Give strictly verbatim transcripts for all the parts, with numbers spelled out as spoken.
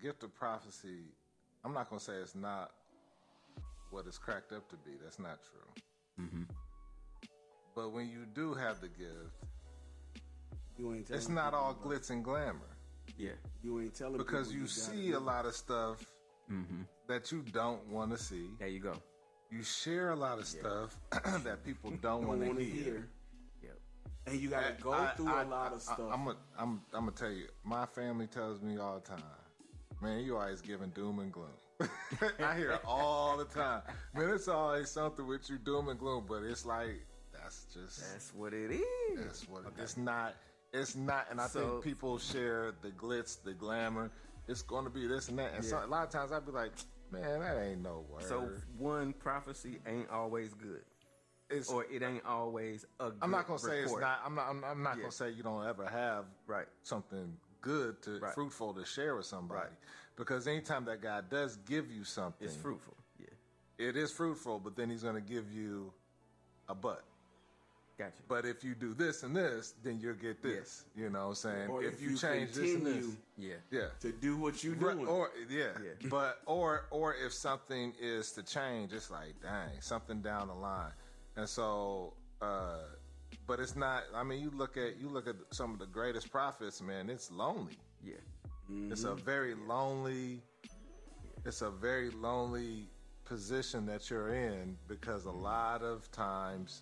gift of prophecy, I'm not going to say it's not what it's cracked up to be. That's not true. Mm-hmm. But when you do have the gift, you ain't it's not all glitz and glamour. Yeah. You ain't telling because you, you see a lot of stuff mm-hmm. that you don't want to see. There you go. You share a lot of yeah. stuff that people don't, don't want to hear. hear. Yep. And you got to go I, through I, a lot I, of stuff. I, I'm gonna I'm, I'm gonna tell you. My family tells me all the time, man, you always giving doom and gloom. I hear it all the time. Man, it's always something with you doom and gloom, but it's like that's just that's what it is. That's what okay. it, it's not. It's not. And I so, think people share the glitz, the glamour. It's going to be this and that. And yeah. so, a lot of times I'd be like, man, that ain't no word. So one prophecy ain't always good. It's, or it ain't always a good I'm not gonna say report. it's not. I'm not. I'm, I'm not yeah. gonna say you don't ever have right. something good to right. fruitful to share with somebody. Right. Because anytime that God does give you something, it's fruitful. Yeah, it is fruitful. But then He's gonna give you a but. Gotcha. But if you do this and this, then you'll get this. Yeah. You know what I'm saying? Or if, if you, you change this and this, yeah, yeah, to do what you doing, right. or yeah. yeah, but or or if something is to change, it's like dang, something down the line, and so. Uh, but it's not. I mean, you look at you look at some of the greatest prophets, man. It's lonely. Yeah, mm-hmm. it's a very yeah. lonely. It's a very lonely position that you're in because a lot of times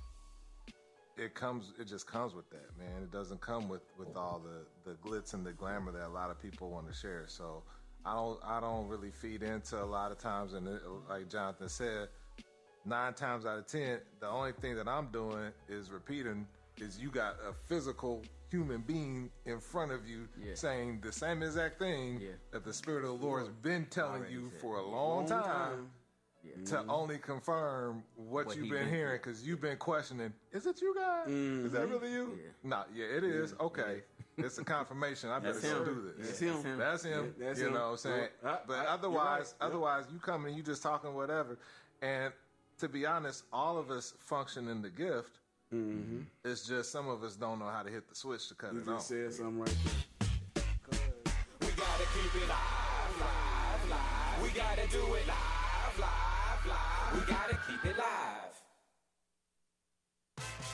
it comes. It just comes with that, man. It doesn't come with, with all the, the glitz and the glamour that a lot of people want to share. So I don't. I don't really feed into a lot of times, and it, like Jonathan said. Nine times out of ten, the only thing that I'm doing is repeating is you got a physical human being in front of you yeah. saying the same exact thing yeah. that the Spirit of the Lord has been telling Already you said. for a long, long time, time. Yeah. to mm-hmm. only confirm what, what you've been, been hearing because you've been questioning, is it you guys? Mm-hmm. Is that really you? Yeah. No, yeah, it is. Yeah. Okay. Yeah. It's a confirmation. I better go do this. That's him. That's him. Yeah, that's you him. know what I'm saying? Well, I, but I, otherwise, right. otherwise yep. you come and you just talking whatever. And to be honest, all of us function in the gift. Mm-hmm. It's just some of us don't know how to hit the switch to cut you it just off. said something right there. We gotta keep it live, live, live. We gotta do it live, live, live. We gotta keep it live.